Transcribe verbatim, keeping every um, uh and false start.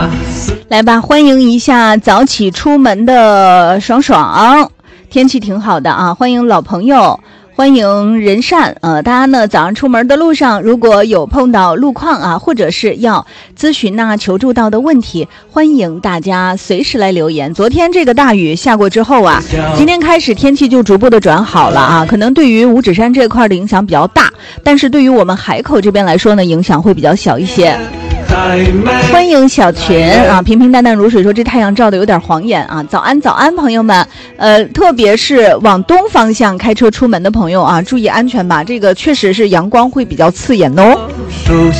来吧，欢迎一下早起出门的爽爽，天气挺好的啊，欢迎老朋友，欢迎仁善。呃，大家呢早上出门的路上，如果有碰到路况啊，或者是要咨询呐、求助到的问题，欢迎大家随时来留言。昨天这个大雨下过之后啊，今天开始天气就逐步的转好了啊，可能对于五指山这块的影响比较大，但是对于我们海口这边来说呢，影响会比较小一些。欢迎小群啊，平平淡淡如水说这太阳照的有点晃眼啊，早安早安朋友们，呃，特别是往东方向开车出门的朋友啊，注意安全吧，这个确实是阳光会比较刺眼哦。